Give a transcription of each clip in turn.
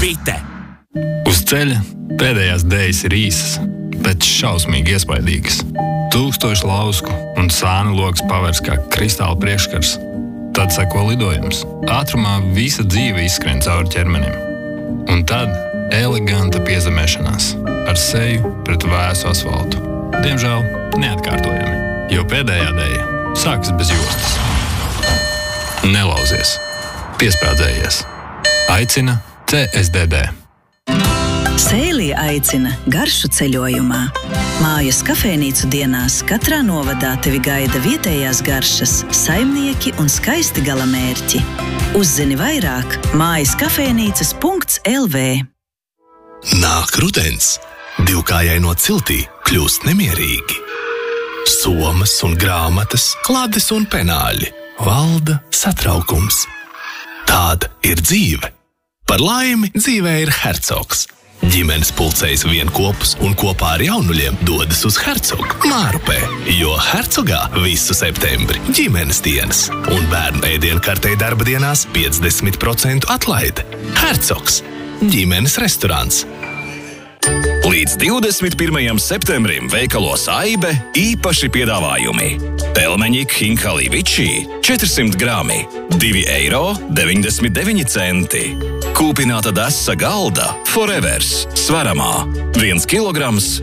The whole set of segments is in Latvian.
bite. Uz ceļa pēdējās dēļas ir īsas, bet šausmīgi iespaidīgas. 1000 lausku un sānu logs pavērs kā kristāla priekškars. Tad seko lidojums. Ātrumā visa dzīve izskrien cauri ķermenim. Un tad eleganta piezemēšanās ar seju pret vēsu asfaltu. Diemžēl neatkārtojami, jo pēdējā dēļa sākas bez jostas. Nelauzies. Piesprādzējies. Aicina CSDD. Sēlija aicina garšu ceļojumā. Mājas kafejnīcu dienās katrā novadā tevi gaida vietējās garšas, saimnieki un skaisti galamērķi. Uzzini vairāk mājaskafejnīcas.lv. Nāk rudens. Divkājai no ciltī kļūst nemierīgi. Somas un grāmatas, klades un penāļi. Valda satraukums. Tāda ir dzīve. Par laimi dzīvē ir Hercogs. Ģimenes pulcējas vienkopus un kopā ar jaunuļiem dodas uz Hercogu Mārupē, jo Hercogā visu septembri ģimenes dienas un bērnu ēdienkartei darba dienās 50% atlaide. Hercogs – ģimenes restorāns. Līdz 21. septembrim veikalos Aibe īpaši piedāvājumi. Pelmeņi Khinkali Vici 400 grami, 2,99 eiro. Kūpināta desa galda Forevers svaramā 1 kilograms,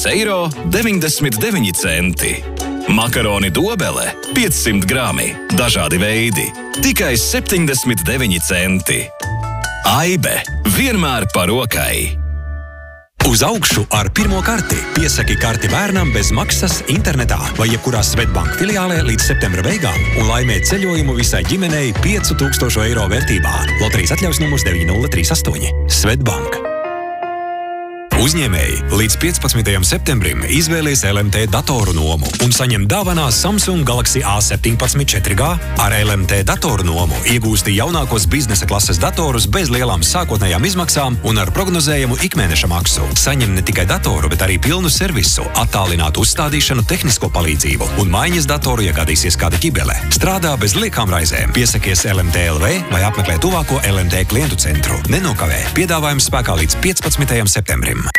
3,99 eiro. Makaroni dobele 500 grami, dažādi veidi, tikai 79 centi. Aibe vienmēr par rokai. Uz augšu ar pirmo karti. Piesaki karti bērnam bez maksas internetā vai jebkurā Svetbank filiālē līdz septembra beigām un laimē ceļojumu visai ģimenei 5000 eiro vērtībā. Loterijas atļaus numurs 9038. Svetbank. Uzņēmēji līdz 15. septembrim izvēlies LMT datoru nomu un saņem dāvanā Samsung Galaxy A17 4G. Ar LMT datoru nomu iegūsti jaunākos biznesa klases datorus bez lielām sākotnējām izmaksām un ar prognozējumu ikmēneša maksu. Saņem ne tikai datoru, bet arī pilnu servisu, attālinātu uzstādīšanu, tehnisko palīdzību un maiņas datoru, ja gadīsies kāda ķibele. Strādā bez liekām raizēm. Piesakies LMT LV vai apmeklē tuvāko LMT klientu centru. Nenokavē. Piedāvājums spēkā līdz 15. septembrim.